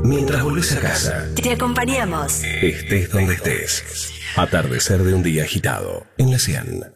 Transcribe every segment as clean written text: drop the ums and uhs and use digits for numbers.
Mientras volvés a casa, Te acompañamos. estés donde estés. Atardecer de un día agitado en la 100.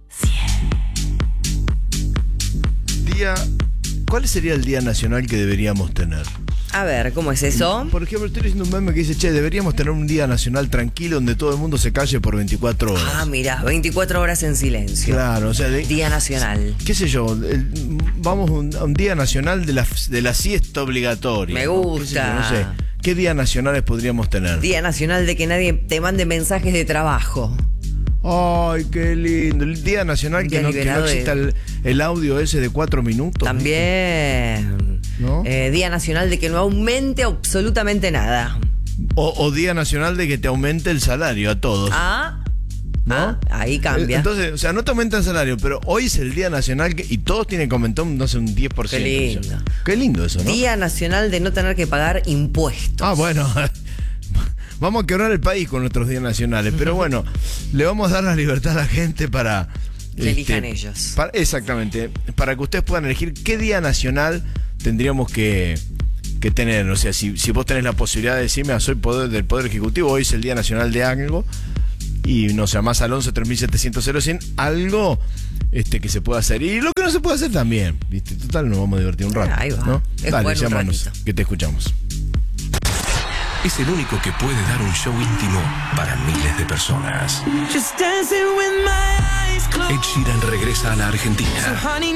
¿Cuál sería el día nacional que deberíamos tener? A ver, ¿cómo es eso? Por ejemplo, estoy leyendo un meme que dice, che, deberíamos tener un día nacional tranquilo donde todo el mundo se calle por 24 horas. Ah, mirá, 24 horas en silencio. Claro, o sea, Día nacional. qué sé yo, vamos a un día nacional de la siesta obligatoria. Me ¿no? gusta. Qué sé yo, no sé. ¿Qué días nacionales podríamos tener? Día nacional de que nadie te mande mensajes de trabajo. Ay, qué lindo. El día nacional Día que no liberado exista el audio ese de 4 minutos. También. ¿No? Día nacional de que no aumente absolutamente nada. O día nacional de que te aumente el salario a todos. ¿No? Ahí cambia. Entonces, o sea, no te aumenta el salario, pero hoy es el día nacional y todos tienen que aumentar, no sé, un 10%. Qué lindo. Qué lindo eso, ¿no? Día nacional de no tener que pagar impuestos. Ah, bueno. Vamos a quebrar el país con nuestros días nacionales, pero bueno, le vamos a dar la libertad a la gente para... Que elijan ellos. Exactamente, para que ustedes puedan elegir qué día nacional tendríamos que tener. O sea, si vos tenés la posibilidad de decirme, soy del Poder Ejecutivo, hoy es el Día Nacional de algo, y nos llamás al 11-3700-100, algo que se pueda hacer. Y lo que no se puede hacer también, ¿viste? Total, nos vamos a divertir un rato. Ahí va. ¿No? Es Dale, bueno un llámanos, ratito. que te escuchamos. Es el único que puede dar un show íntimo para miles de personas. Ed Sheeran regresa a la Argentina.